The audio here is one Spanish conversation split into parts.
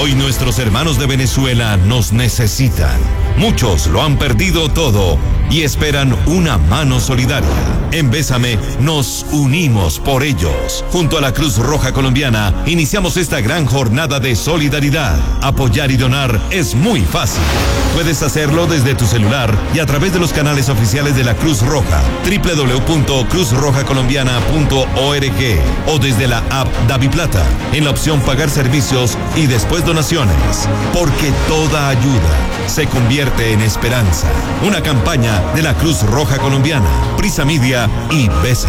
Hoy nuestros hermanos de Venezuela nos necesitan. Muchos lo han perdido todo y esperan una mano solidaria. En Bésame nos unimos por ellos. Junto a la Cruz Roja Colombiana iniciamos esta gran jornada de solidaridad. Apoyar y donar es muy fácil. Puedes hacerlo desde tu celular y a través de los canales oficiales de la Cruz Roja, www.cruzrojacolombiana.org o desde la app DaviPlata, en la opción Pagar servicios y después donaciones. Porque toda ayuda se convierte en esperanza. Una campaña de la Cruz Roja Colombiana, Prisa Media y Bésame.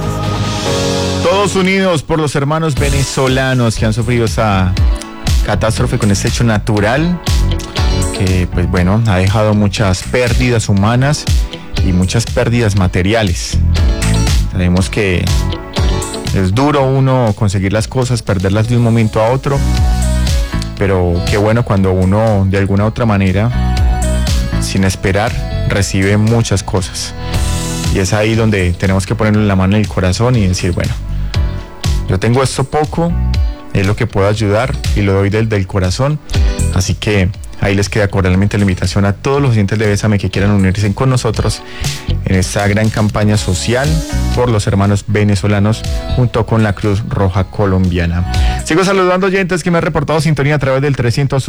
Todos unidos por los hermanos venezolanos que han sufrido esa catástrofe con este hecho natural que, pues bueno, ha dejado muchas pérdidas humanas y muchas pérdidas materiales. Sabemos que es duro uno conseguir las cosas, perderlas de un momento a otro, pero qué bueno cuando uno de alguna otra manera, sin esperar, recibe muchas cosas. Y es ahí donde tenemos que ponerle la mano en el corazón y decir, bueno, yo tengo esto poco, es lo que puedo ayudar y lo doy del corazón. Así que ahí les queda cordialmente la invitación a todos los oyentes de Bésame que quieran unirse con nosotros en esta gran campaña social por los hermanos venezolanos junto con la Cruz Roja Colombiana. Sigo saludando oyentes que me han reportado sintonía a través del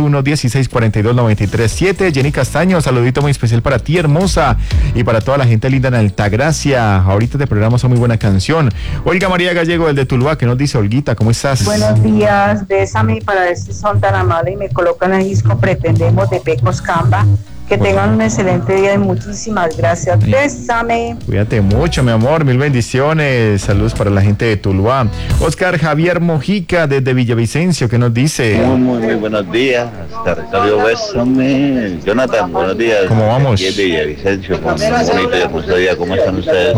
301-1642-93-7. Jenny Castaño, saludito muy especial para ti, hermosa, y para toda la gente linda en Altagracia. Ahorita te programamos una muy buena canción. Olga María Gallego, del de Tuluá, que nos dice, Olguita, ¿cómo estás? Buenos días, Bésame para este son tan amable y me colocan el disco Pretendemos de Pecos Camba. Que tengan un excelente día y muchísimas gracias. Bésame. Cuídate mucho, mi amor. Mil bendiciones. Saludos para la gente de Tuluá. Oscar Javier Mojica, desde Villavicencio, ¿qué nos dice? Muy buenos días. Territorio Bésame. Jonathan, buenos días. ¿Cómo vamos? Aquí en Villavicencio, con un bonito y hermoso día. ¿Cómo están ustedes?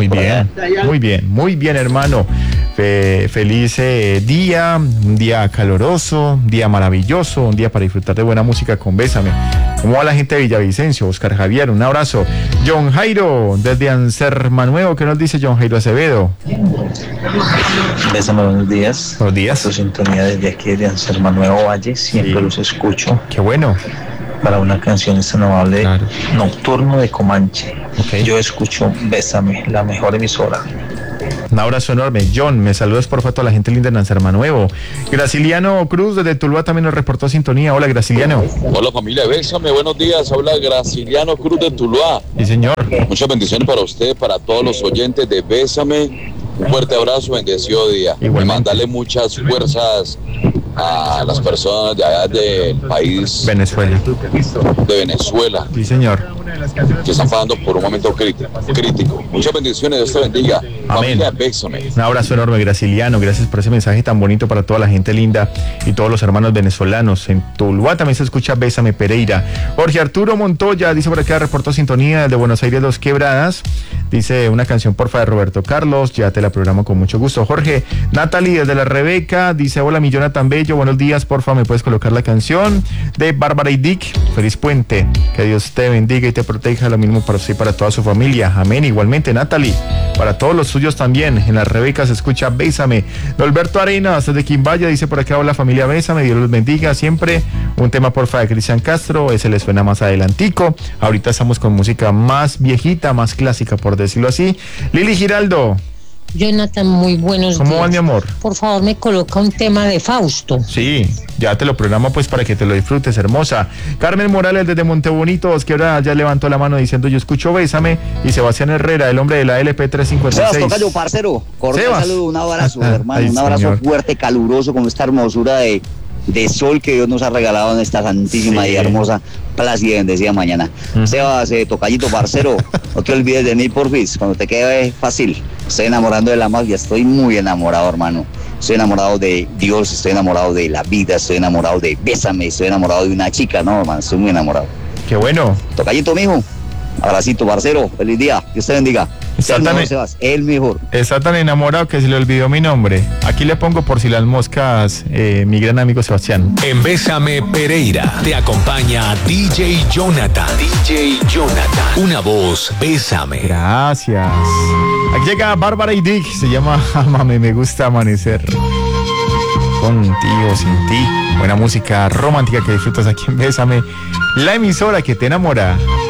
Muy bien, hermano. Feliz día, un día caluroso, un día maravilloso, un día para disfrutar de buena música con Bésame. ¿Cómo va la gente de Villavicencio? Oscar Javier, un abrazo. John Jairo, desde Ansermanuevo, ¿qué nos dice John Jairo Acevedo? Bésame, buenos días. Buenos días. Su sintonía desde aquí de Ansermanuevo Valle, siempre los escucho. Qué bueno. Para una canción amable, claro. Nocturno de Comanche. Okay. Yo escucho Bésame, la mejor emisora. Un abrazo enorme. John, me saludas por favor a la gente linda de Ansermanuevo. Graciliano Cruz desde Tuluá también nos reportó sintonía. Hola, Graciliano. Hola, familia Bésame, buenos días. Habla Graciliano Cruz de Tuluá. Sí, señor. Muchas bendiciones para usted, para todos los oyentes de Bésame. Un fuerte abrazo, bendecido día. Y mandarle muchas fuerzas a las personas de allá del país Venezuela. De Venezuela. Sí, señor. Que están pasando por un momento crítico. Muchas bendiciones, Dios te bendiga. Amén. Familia Bésame. Un abrazo enorme, Graciliano. Gracias por ese mensaje tan bonito para toda la gente linda y todos los hermanos venezolanos. En Tuluá también se escucha Bésame Pereira. Jorge Arturo Montoya dice por acá, reportó sintonía de Buenos Aires, Dos Quebradas. Dice una canción porfa de Roberto Carlos. Ya te la programo con mucho gusto. Jorge. Natalie desde la Rebeca dice, hola mi Jonathan Bello, buenos días, porfa me puedes colocar la canción de Bárbara y Dick. Feliz puente, que Dios te bendiga y te proteja, lo mismo para usted y para toda su familia. Amén. Igualmente, Natalie, para todos los suyos también. En la Rebeca se escucha Bésame. Norberto Arenas desde Quimbaya dice por acá, hola familia Bésame, Dios los bendiga siempre. Un tema porfa de Cristian Castro, ese le suena más adelantico. Ahorita estamos con música más viejita, más clásica, por decirlo así. Lili Giraldo. Jonathan, muy buenos días. ¿Cómo va, mi amor? Por favor, me coloca un tema de Fausto. Sí, ya te lo programo pues para que te lo disfrutes, hermosa. Carmen Morales desde Montebonito, que ahora ya levantó la mano diciendo yo escucho Bésame, y Sebastián Herrera, el hombre de la LP356. Sebas, tocayo, parcero, cordial saludo, un abrazo, hermano, un abrazo fuerte, caluroso, con esta hermosura de sol que Dios nos ha regalado en esta santísima y hermosa, plácida y bendecida mañana. Sebas, tocallito, parcero, no te olvides de mí, porfis, cuando te quede fácil. Estoy enamorando de la magia, estoy muy enamorado, hermano. Estoy enamorado de Dios, estoy enamorado de la vida, estoy enamorado de Bésame, estoy enamorado de una chica, no, hermano, estoy muy enamorado. Qué bueno. Tocallito, mijo. Abracito, parcero, feliz día, Dios te bendiga. El mejor. Está tan enamorado que se le olvidó mi nombre. Aquí le pongo por si las moscas, mi gran amigo Sebastián. En Bésame Pereira te acompaña DJ Jonathan. DJ Jonathan, una voz Bésame. Gracias. Aquí llega Bárbara y Dick, se llama Ámame, me gusta amanecer. contigo, sin ti. Buena música romántica que disfrutas aquí en Bésame, la emisora que te enamora.